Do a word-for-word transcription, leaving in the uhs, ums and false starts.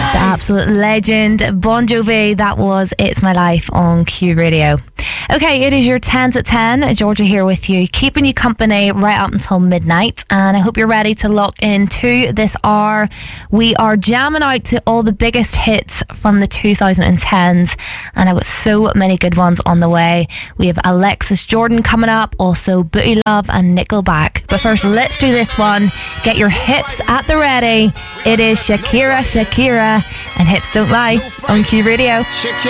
The absolute legend, Bon Jovi. That was It's My Life on Q Radio. Okay, it is your tens at ten. Georgia here with you, keeping you company right up until midnight. And I hope you're ready to lock into this hour. We are jamming out to all the biggest hits from the twenty tens. And I've got so many good ones on the way. We have Alexis Jordan coming up, also Booty Love and Nickelback. But first, let's do this one. Get your hips at the ready. It is Shakira, Shakira, and Hips Don't Lie on Q Radio. Shakira.